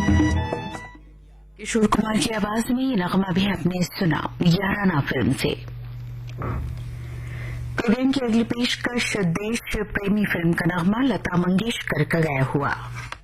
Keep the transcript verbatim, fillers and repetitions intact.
किशोर कुमार की आवाज में ये नगमा भी आपने सुना याराना फिल्म से। प्रोग्राम की अगली पेशकश देश प्रेमी फिल्म का नगमा लता मंगेशकर का गाया हुआ।